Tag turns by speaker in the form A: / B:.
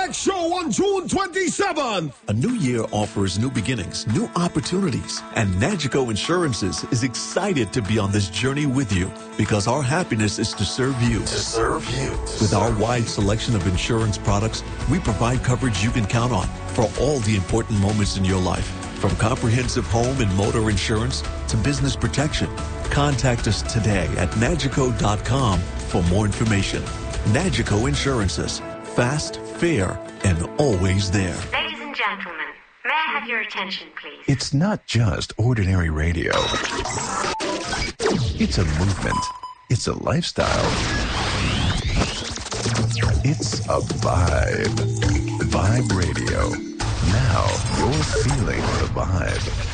A: Select Show on June 27th.
B: A new year offers new beginnings, new opportunities, and Nagico Insurances is excited to be on this journey with you because our happiness is to serve you. With our wide selection of insurance products, we provide coverage you can count on for all the important moments in your life. From comprehensive home and motor insurance to business protection. Contact us today at Nagico.com for more information. Nagico Insurances. Fast, fair, and always there.
C: Ladies and gentlemen, may I have your attention, please?
D: It's not just ordinary radio. It's a movement. It's a lifestyle. It's a vibe. Vibe Radio. Now you're feeling the vibe.